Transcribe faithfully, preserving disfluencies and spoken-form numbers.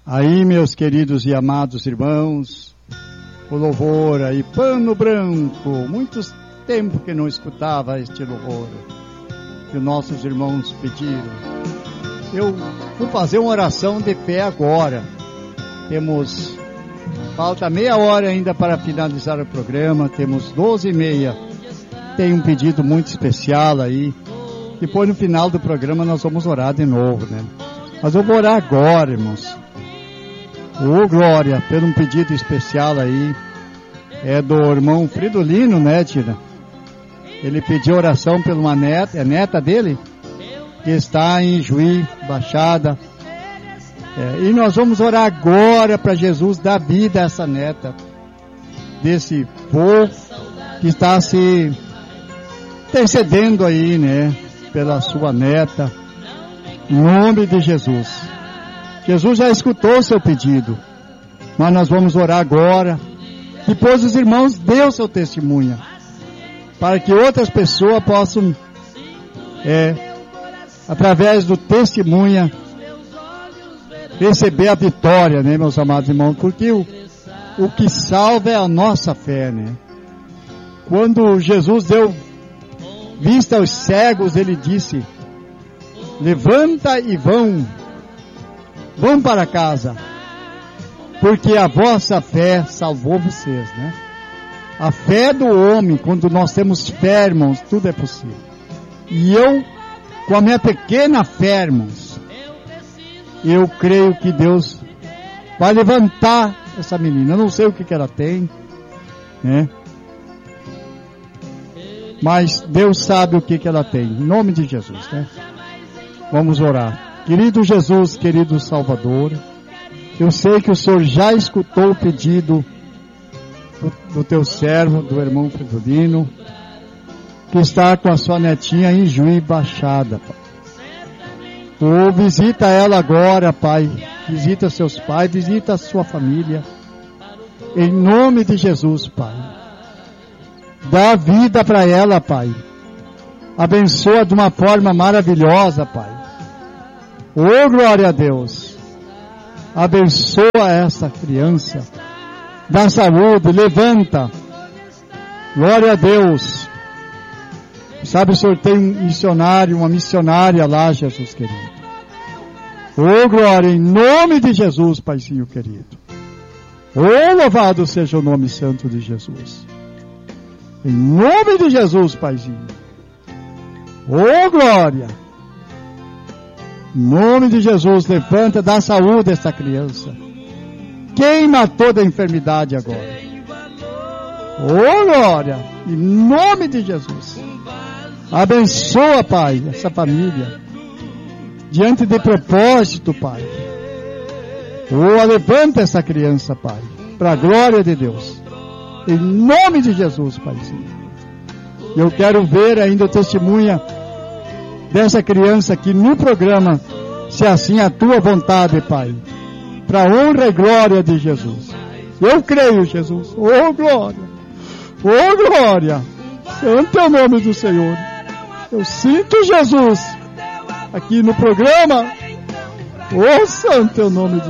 Aí, meus queridos e amados irmãos, o louvor aí, Pano Branco, muitos tempos que não escutava este louvor, que os nossos irmãos pediram. Eu vou fazer uma oração de pé agora. Temos, falta meia hora ainda para finalizar o programa, temos doze e meia. Tem um pedido muito especial aí. Depois no final do programa nós vamos orar de novo, né? Mas eu vou orar agora, irmãos. Ô, glória, pelo um pedido especial aí. É do irmão Fridolino, né, Tina? Ele pediu oração por uma neta, é neta dele? Que está em Juí, Baixada. É, e nós vamos orar agora para Jesus dar vida a essa neta. Desse povo que está se intercedendo aí, né? Pela sua neta. Em nome de Jesus. Jesus já escutou o seu pedido, mas nós vamos orar agora. Depois os irmãos dêem o seu testemunho, para que outras pessoas possam, é, através do testemunho, receber a vitória, né, meus amados irmãos? Porque o, o que salva é a nossa fé, né? Quando Jesus deu vista aos cegos, ele disse: levanta e vão. Vão para casa, porque a vossa fé salvou vocês, né? A fé do homem, quando nós temos fé, irmãos, tudo é possível. E eu, com a minha pequena fé, irmãos, eu creio que Deus vai levantar essa menina. Eu não sei o que, que ela tem, né? Mas Deus sabe o que, que ela tem. Em nome de Jesus, né? Vamos orar. Querido Jesus, querido Salvador, eu sei que o Senhor já escutou o pedido do, do teu servo, do irmão Fridolino, que está com a sua netinha em Juí Baixada, Pai. Oh, visita ela agora, Pai. Visita seus pais, visita a sua família. Em nome de Jesus, Pai. Dá vida para ela, Pai. Abençoa de uma forma maravilhosa, Pai. Oh, glória a Deus. Abençoa essa criança. Dá saúde, levanta. Glória a Deus. Sabe, o Senhor tem um missionário, uma missionária lá, Jesus querido. Oh, glória, em nome de Jesus, Paizinho querido. Oh, louvado seja o nome santo de Jesus. Em nome de Jesus, Paizinho. Oh, glória. Em nome de Jesus, levanta, dá saúde a essa criança. Queima toda a enfermidade agora. Oh, glória. Em nome de Jesus. Abençoa, Pai, essa família. Diante de propósito, Pai. Oh, levanta essa criança, Pai. Para a glória de Deus. Em nome de Jesus, Paizinho. Eu quero ver ainda o testemunho dessa criança aqui no programa, se assim a tua vontade, Pai, para a honra e glória de Jesus. Eu creio, Jesus. Oh, glória. Oh, glória. Santo é o nome do Senhor. Eu sinto Jesus aqui no programa. Oh, santo é o nome do